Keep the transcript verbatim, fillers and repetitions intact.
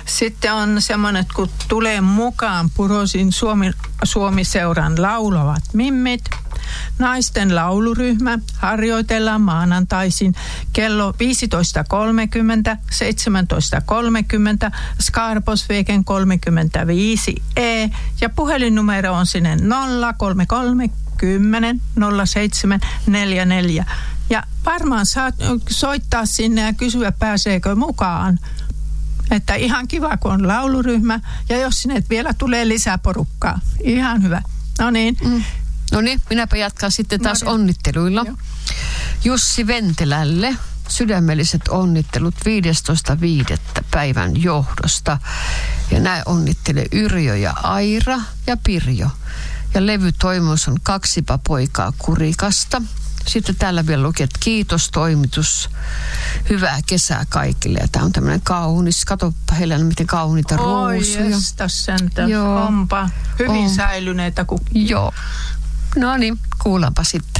Sitten on semmoinen, kun tulee mukaan Purosin Suomi, Suomi-seuran laulavat mimmit. Naisten lauluryhmä harjoitellaan maanantaisin kello viisitoista kolmekymmentä, seitsemäntoista kolmekymmentä, Skarposveken kolmekymmentäviisi E ja puhelinnumero on sinne nolla kolme kolme kymmenen nolla seitsemän neljä neljä. Ja varmaan saat soittaa sinne ja kysyä, pääseekö mukaan. Että ihan kiva, kun on lauluryhmä ja jos sinne vielä tulee lisää porukkaa. Ihan hyvä. No niin. Mm. No niin, minäpä jatkan sitten taas no, onnitteluilla. Joo. Jussi Ventelälle sydämelliset onnittelut viidestoista viidettä päivän johdosta. Ja näin onnittelee Yrjö ja Aira ja Pirjo. Ja levytoimimus on Kaksipa poikaa Kurikasta. Sitten täällä vielä lukee, että kiitos toimitus, hyvää kesää kaikille. Ja tämä on tämmöinen kaunis, katsoppa Helena, miten kauniita ruusuja. Oi jestas sentä, onpa hyvin on. Säilyneitä kukkia. Joo, no niin, kuullaanpa sitten.